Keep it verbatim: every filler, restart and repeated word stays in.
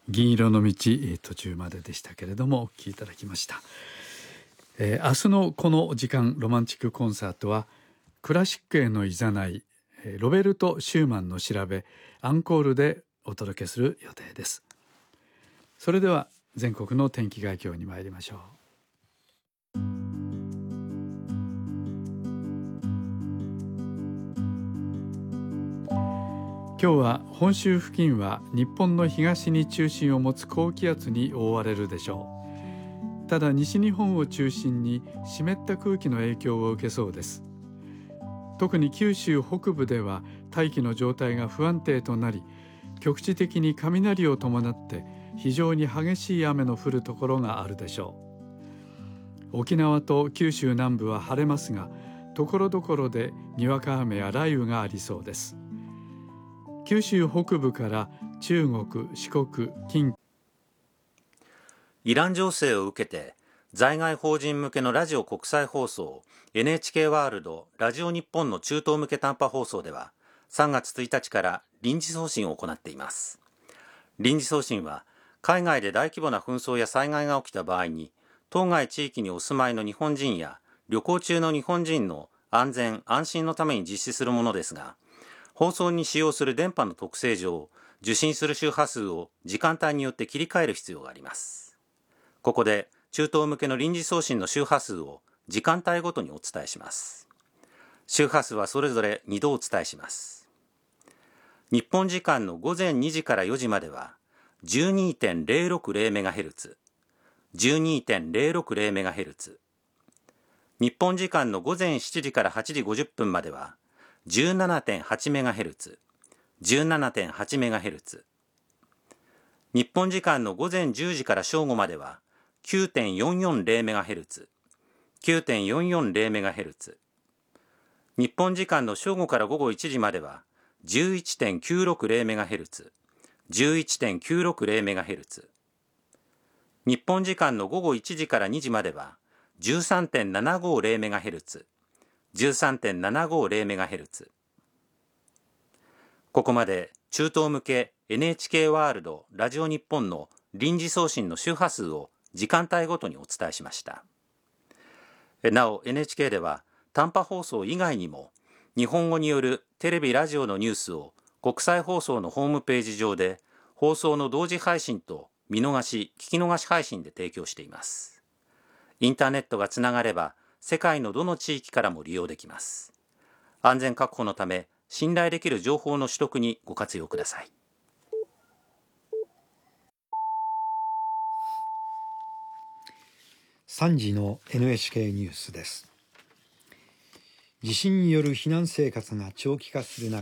銀色の道、途中まででしたけれどもお聴きいただきました。えー、明日のこの時間ロマンチックコンサートはクラシックへのいざない、ロベルト・シューマンの調べアンコールでお届けする予定です。それでは全国の天気概況に参りましょう。今日は本州付近は日本の東に中心を持つ高気圧に覆われるでしょう。ただ西日本を中心に湿った空気の影響を受けそうです。特に九州北部では大気の状態が不安定となり、局地的に雷を伴って非常に激しい雨の降るところがあるでしょう。沖縄と九州南部は晴れますが、ところどころでにわか雨や雷雨がありそうです。九州北部から中国、四国、近畿。 イラン情勢を受けて在外邦人向けのラジオ国際放送 エヌエイチケー ワールドラジオ日本の中東向け短波放送ではさんがつついたちから臨時送信を行っています。臨時送信は海外で大規模な紛争や災害が起きた場合に当該地域にお住まいの日本人や旅行中の日本人の安全安心のために実施するものですが、放送に使用する電波の特性上、受信する周波数を時間帯によって切り替える必要があります。ここで中東向けの臨時送信の周波数を時間帯ごとにお伝えします。周波数はそれぞれにどお伝えします。日本時間の午前にじからよじまでは じゅうにてんゼロろくゼロメガヘルツ、じゅうにてんゼロろくゼロメガヘルツ。日本時間の午前しちじからはちじごじゅっぷんまでは じゅうななてんはちメガヘルツ、じゅうななてんはちメガヘルツ。日本時間の午前じゅうじから正午までは きゅうてんよんよんゼロメガヘルツ、きゅうてんよんよんゼロメガヘルツ。日本時間の正午から午後いちじまでは じゅういちてんきゅうろくゼロメガヘルツ、じゅういちてんきゅうろくゼロメガヘルツ。日本時間の午後いちじからにじまでは じゅうさんてんななごゼロメガヘルツ、じゅうさんてんななごゼロメガヘルツ。ここまで中東向け エヌエイチケー ワールドラジオ日本の臨時送信の周波数を時間帯ごとにお伝えしました。なお エヌエイチケー では短波放送以外にも日本語によるテレビラジオのニュースを国際放送のホームページ上で放送の同時配信と見逃し聞き逃し配信で提供しています。インターネットがつながれば世界のどの地域からも利用できます。安全確保のため信頼できる情報の取得にご活用ください。 さんじの エヌエイチケー ニュースです。地震による避難生活が長期化する中、